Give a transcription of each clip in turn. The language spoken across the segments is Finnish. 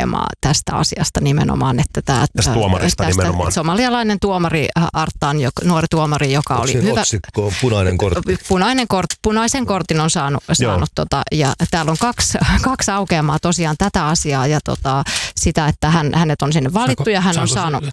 aukeamaa tästä asiasta nimenomaan, että tästä tuomarista nimenomaan. Somalialainen tuomari Artaan, nuori tuomari, joka oli hyvä. Otsikko punainen kortti. Punaisen kortin on saanut ja täällä on kaksi aukeamaa tosiaan tätä asiaa ja sitä, että hänet on sinne valittu ja hän on saanut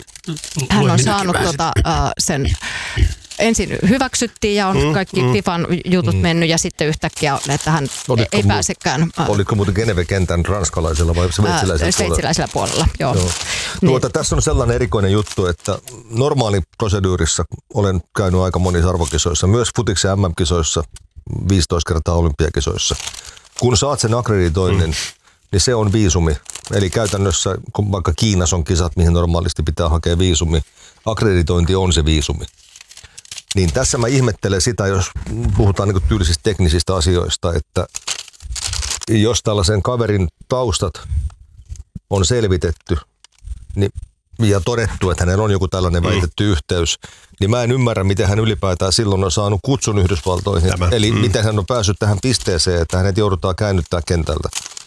sen ensin hyväksyttiin ja on kaikki FIFAn jutut mennyt ja sitten yhtäkkiä, että hän ei pääsekään. Oliko muuten Geneve-kentän ranskalaisella vai sveitsiläisellä puolella? Joo. Niin. Tässä on sellainen erikoinen juttu, että normaali proseduurissa olen käynyt aika monissa arvokisoissa, myös futiksen MM-kisoissa, 15 kertaa olympiakisoissa. Kun saat sen akkreditoinnin, niin se on viisumi. Eli käytännössä, kun vaikka Kiinassa on kisat, mihin normaalisti pitää hakea viisumi, akkreditointi on se viisumi. Niin tässä mä ihmettelen sitä, jos puhutaan niin kuin tyylisistä teknisistä asioista, että jos tällaisen kaverin taustat on selvitetty ja todettu, että hänellä on joku tällainen väitetty yhteys, niin mä en ymmärrä, miten hän ylipäätään silloin on saanut kutsun Yhdysvaltoihin. Eli miten hän on päässyt tähän pisteeseen, että hänet joudutaan käännyttää kentältä.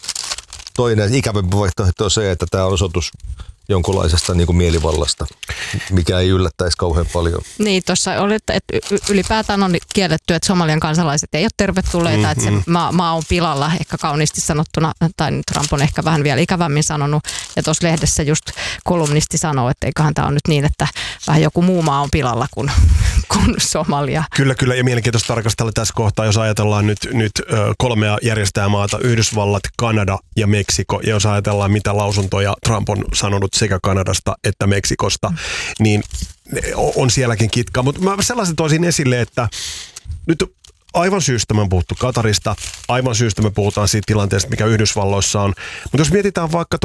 Toinen ikävämpi vaihtoehto on se, että tämä on osoitus jonkunlaisesta niin kuin mielivallasta, mikä ei yllättäisi kauhean paljon. Niin, tuossa oli, että ylipäätään on kielletty, että Somalian kansalaiset ei ole tervetulleita, että se maa on pilalla, ehkä kauniisti sanottuna, tai Trump on ehkä vähän vielä ikävämmin sanonut, ja tuossa lehdessä just kolumnisti sanoo, että eiköhän tämä on nyt niin, että vähän joku muu maa on pilalla kuin Somalia. Kyllä, ja mielenkiintoista tarkastella tässä kohtaa, jos ajatellaan nyt 3 järjestäjämaata, Yhdysvallat, Kanada ja Meksiko, ja jos ajatellaan, mitä lausuntoja Trump on sanonut sekä Kanadasta että Meksikosta, niin on sielläkin kitkaa. Mutta mä sellaisen toisin esille, että nyt aivan syystä me on puhuttu Katarista, aivan syystä me puhutaan siitä tilanteesta, mikä Yhdysvalloissa on. Mutta jos mietitään vaikka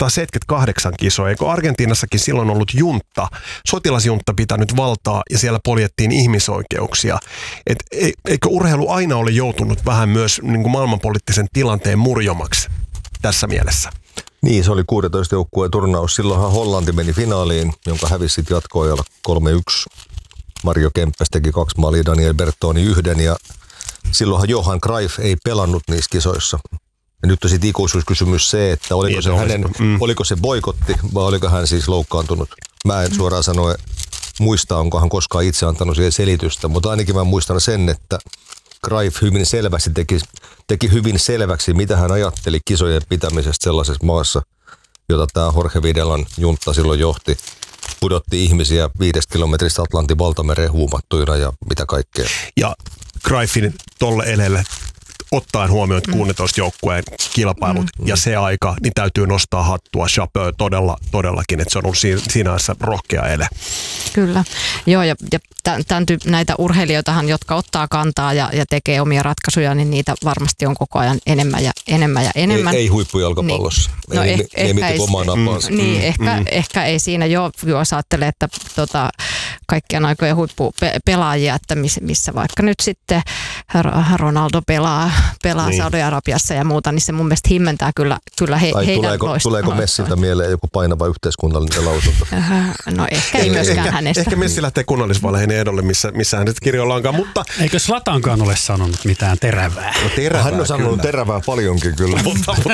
1978 kisoja, eikö Argentiinassakin silloin ollut juntta, sotilasjuntta pitänyt valtaa ja siellä poljettiin ihmisoikeuksia. Eikö urheilu aina ole joutunut vähän myös niin kuin maailmanpoliittisen tilanteen murjomaksi tässä mielessä? Niin, se oli 16 joukkueen turnaus. Silloinhan Hollanti meni finaaliin, jonka hävisi sitten jatkoajalla 3-1. Mario Kempes teki 2 maalia, Daniel Bertoni 1, ja silloinhan Johan Cruyff ei pelannut niissä kisoissa. Ja nyt on sitten ikuisuuskysymys se, että oliko se boikotti vai oliko hän siis loukkaantunut. Mä en suoraan sanoa muista, onko hän koskaan itse antanut siihen selitystä, mutta ainakin mä muistan sen, että Cruyff hyvin selvästi teki hyvin selväksi, mitä hän ajatteli kisojen pitämisestä sellaisessa maassa, jota tämä Jorge Videlan juntta silloin johti. Pudotti ihmisiä 5 kilometristä Atlantin valtamereen huumattuina ja mitä kaikkea. Ja Cruyffin tolle elelle ottaen huomioon 16 joukkueen kilpailut ja se aika, niin täytyy nostaa hattua Chapeau todellakin, että se on ollut siinä ajassa rohkea ele. Kyllä, joo, ja näitä urheilijoitahan, jotka ottaa kantaa ja tekee omia ratkaisuja, niin niitä varmasti on koko ajan enemmän ja enemmän. Ei huippujalkapallossa. Niin. Ei mietitä omaa napaansa. Niin, ehkä ei siinä jos ajattelee, että kaikkien aikojen huippupelaajia, että missä vaikka nyt sitten Ronaldo pelaa niin. Saudi-Arabiassa ja muuta, niin se mun mielestä himmentää kyllä heidän tuleeko Messiltä mieleen joku painava yhteiskunnallinen lausunto? No ehkä ei myöskään hänestä. Ehkä Messi lähtee kunnallisvaaleihin ehdolle, missä hän nyt kirjoillaankaan, mutta... Eikö Zlatankaan ole sanonut mitään terävää? No hän on sanonut terävää paljonkin kyllä.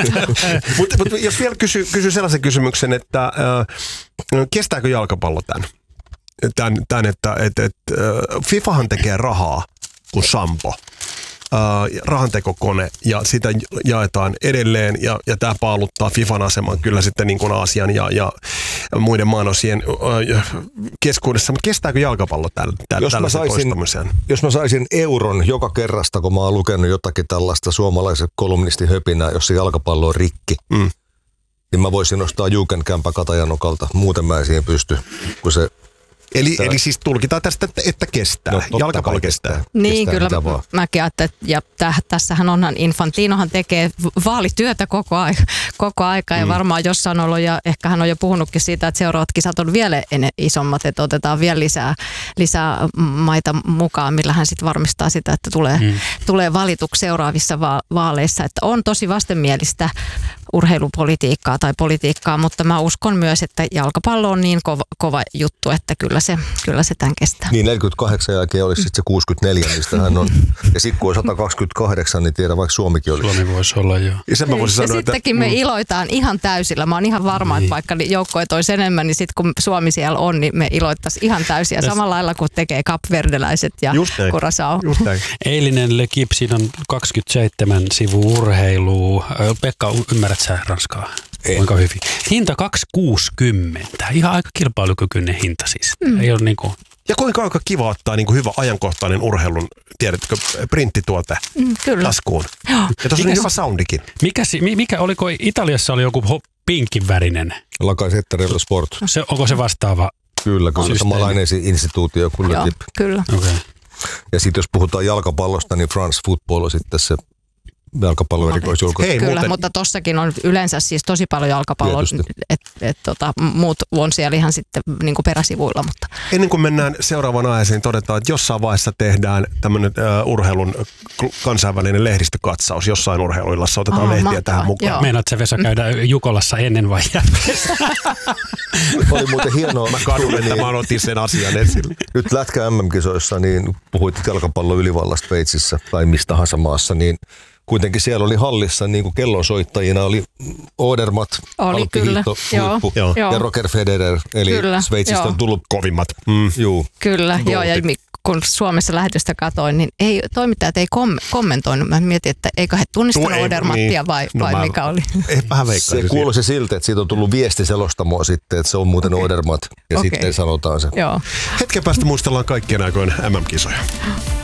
mutta jos vielä kysyy sellaisen kysymyksen, että kestääkö jalkapallo tämän että FIFAhan tekee rahaa kuin sampo. Rahantekokone ja sitä jaetaan edelleen ja tämä paaluttaa FIFAn aseman kyllä sitten niin kuin Aasian ja muiden maanosien keskuudessa, mutta kestääkö jalkapallo tällaisen toistamiseen? Jos mä saisin euron joka kerrasta, kun mä oon lukenut jotakin tällaista suomalaisen kolumnistin höpinää, jos se jalkapallo on rikki, niin mä voisin nostaa Juukenkämpä Katajanokalta, muuten mä en siihen pysty, kun se... Eli siis tulkitaan tästä, että kestää. No, jalkapallo kestää. Niin, kyllä mäkin ajattelen, ja tässähän onhan Infantinohan tekee vaalityötä koko aika ja varmaan jossain ollut, ja ehkä hän on jo puhunutkin siitä, että seuraavat kisat on vielä isommat, että otetaan vielä lisää maita mukaan, millä hän sitten varmistaa sitä, että tulee valituksi seuraavissa vaaleissa, että on tosi vastenmielistä urheilupolitiikkaa tai politiikkaa, mutta mä uskon myös, että jalkapallo on niin kova juttu, että kyllä se tämän kestää. Niin 48 jälkeen olisi sitten se 64, mistä hän on. Ja sitten kun on 128, niin tiedän vaikka Suomikin olisi. Suomi voisi olla, joo. Ja sittenkin me iloitaan ihan täysillä. Mä oon ihan varma, että vaikka joukkoja toisi enemmän, niin sitten kun Suomi siellä on, niin me iloittaisiin ihan täysiä. Samalla lailla kuin tekee kapverdeläiset ja Curaçao. Eilinen L'Equipe, siinä on 27 sivua urheilua. Pekka, ymmärrät sä ranskaa? Kuinka hyvin? Hinta 2,60. Ihan aika kilpailukykyinen hinta siis. Ei ole niinku... Ja kuinka aika kiva ottaa niin kuin hyvä ajankohtainen urheilun, tiedätkö, printtituote taskuun. Ja tuossa on niin hyvä soundikin. Mikä oliko Italiassa oli joku pinkin värinen? La Gazzetta dello Sport. Onko se vastaava? Kyllä, samanlainen instituutio kuin Joo, kyllä. Okay. Ja sitten jos puhutaan jalkapallosta, niin France Football on sitten se jalkapalloerikoisjulkaisu. Kyllä, mutta tossakin on yleensä siis tosi paljon jalkapalloa, että muut on siellä ihan sitten niin kuin peräsivuilla. Mutta. Ennen kuin mennään seuraavaan aiheeseen, todetaan, että jossain vaiheessa tehdään tämmöinen urheilun kansainvälinen lehdistökatsaus jossain urheiluillassa. Otetaan lehtiä tähän mukaan. Meinaatko sä, Vesa, käydä Jukolassa ennen vai jälkeen? Oli muuten hienoa. Mä kadun, että mä otin sen asian esille. Nyt Lätkä MM-kisoissa, niin puhuit jalkapallon ylivallasta Sveitsissä tai mistä tahansa maassa, niin kuitenkin siellä oli hallissa niin kuin kellonsoittajina oli Odermatt, Alppihiihto, huippu ja Roger Federer, eli kyllä, Sveitsistä on tullut kovimmat. Kyllä, joo, ja kun Suomessa lähetystä katoin, niin toimittajat ei kommentoinut. Mä mietin, että eikö he tunnistanut Odermattia vai mikä oli. Se kuulosi siltä, että siitä on tullut viesti selostamoa sitten, että se on muuten Odermatt ja sitten sanotaan se. Hetken päästä muistellaan kaikkien aikojen MM-kisoja.